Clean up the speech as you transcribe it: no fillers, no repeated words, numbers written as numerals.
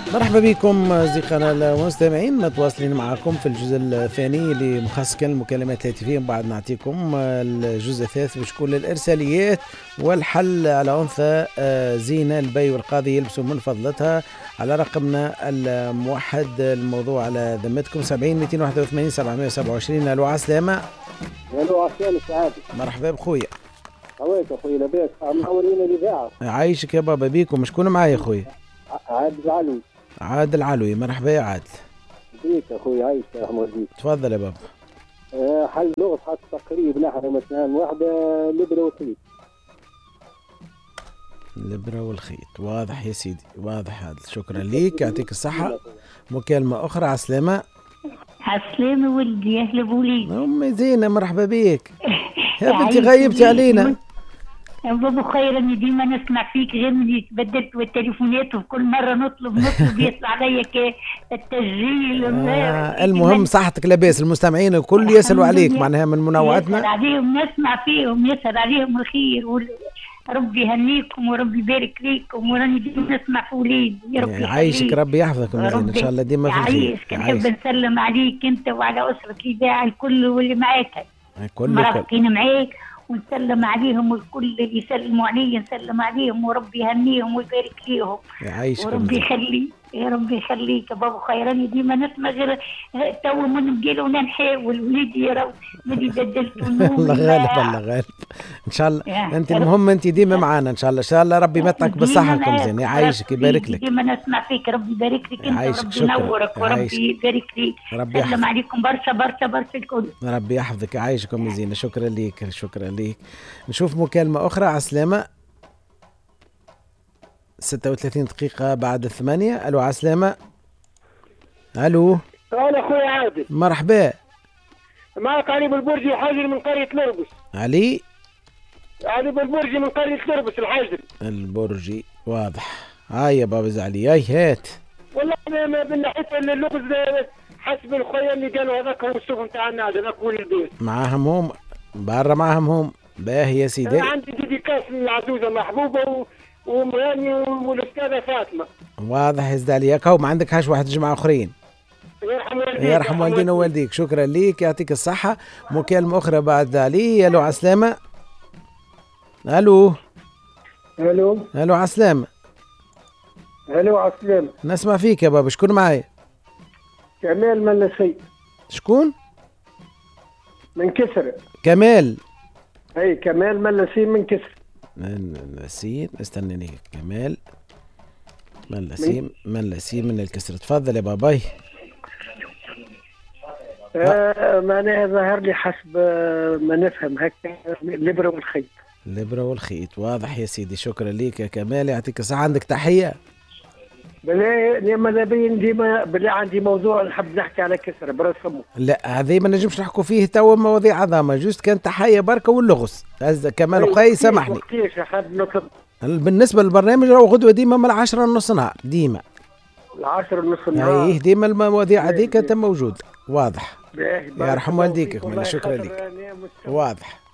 مرحبا بكم أصدقائنا المستمعين، متواصلين معكم في الجزء الثاني اللي مخصص كان المكالمات الهاتفية. بعد نعطيكم الجزء الثالث بشكل الإرساليات والحل على أنثى زينة البي والقاضي يلبسوا من فضلتها على رقمنا الموحد. الموضوع على ذمتكم 70 281 727. ألو عسلامة. الو عسلامة سعادة. مرحبا بخويا. هواك اخويا لاباس منورين الاذاعه. عايشك يا بابا بيكم. شكون معايا اخويا؟ عادل علوي. عادل علوي. مرحبا يا عادل. بيك اخويا عايش يا رحمة بيك. تفضل يا بابا. حل لغة حط تقريب نحن مثلا واحدة لبرة وخيط. الإبرة والخيط. واضح يا سيدي، واضح. عادل شكرا ليك، يعطيك الصحة. مكالمة أخرى. عسلامة. عسلامة ولدي، يا أهلا بوليد. أمي زينة مرحبا بيك. يا بنتي غيبتي علينا. يا بابا خير، اني ديما نسمع فيك غير من يتبدلت والتليفونات وكل مرة نطلب يطلع عليا التسجيل. المهم صحتك لاباس؟ المستمعين الكل يسألوا عليك معناها من منوعتنا. يسأل عليهم، نسمع فيهم، يسأل عليهم الخير ربي يهنيكم وربي يبارك ليكم، وراني ديما نسمع في وليدي. يا ربي يعيشك، ربي يحفظكم ان شاء الله ديما في الخير. يعيشك. نحب نسلم عليك انت وعلى أسرة الإذاعة الكل واللي معاك مرافقين معاك، ونسلم عليهم الكل اللي يسلموا علي نسلم عليهم، وربي يهنيهم ويبارك ليهم. يعيشك وربي يخليك، يا ربي يخليك يا بابا خيراني. ديما نسمع غير تو من قالوا نحاول وليدي يا رب من يبدلت الله غالب، الله غالب ان شاء الله. انت المهم انت ديما معانا ان شاء الله. ان شاء الله ربي يمتعك بصحتكم زين. يعيشك يبارك لك. ديما نسمع فيك، ربي يبارك لك انت وربي ينورك وربي يبارك لك. ربي سلم عليكم برشا برشا برشا الكل. ربي يحفظك. يعيشكم زينة. شكرا ليك، شكرا ليك. نشوف مكالمة أخرى. عسلامة. 36 دقيقة بعد 8. ألو عسلامة. ألو. أنا أخويا عادل. مرحبا. معك علي بالبرجي الحاجري من قرية لربس. علي بالبرجي من قرية لربس الحاجري. البرجي واضح. هاي يا بابا زعلي، هاي هات. والله من ناحية اللغز حسب الخويا اللي قالوا هذاك هو السوق نتاع النادي، هذاك هو البيت. معاهم هم برا، معاهم هم. باهي يا سيدي. أنا عندي ديديكاس للعزوزة محبوبة ومغاني والأستاذة فاطمة. واضح يا زعلي. ياك هو ما عندك هاش واحد جماعة آخرين. يرحم والدينا ووالديك. شكرا ليك، يعطيك الصحة. مكالمة أخرى بعد علي. ألو عسلامة. ألو. ألو. ألو عسلامة. ألو عسلامة. نسمع فيك يا بابا. شكون معايا؟ كمال ملسي. شكون؟ من كسر. كمال. أي كمال ملسي من كسر. ملسين. استناني. كمال ملسين من الكسر. تفضل يا باباي. معناها ظهر لي حسب ما نفهم هكا الإبرة والخيط. الإبرة والخيط. واضح يا سيدي. شكرا ليك يا كمال، يعطيك الصحة. عندك تحية؟ بلا ماذا بين ديما بلا عندي موضوع نحب نحكي على كسرة براس فمو. لا هذه ما نجمش نحكوا فيه توا مواضيع عظامة. جوست كان تحية بركة واللغز. كمال وقاي سامحني. بالنسبة للبرنامج راهو غدوة ديما من 10 ونص نهار ديما. 10 ونص نهار. ايه ديما المواضيع هذيك انت موجود. واضح. يا رحم والديك. شكرا لك. واضح.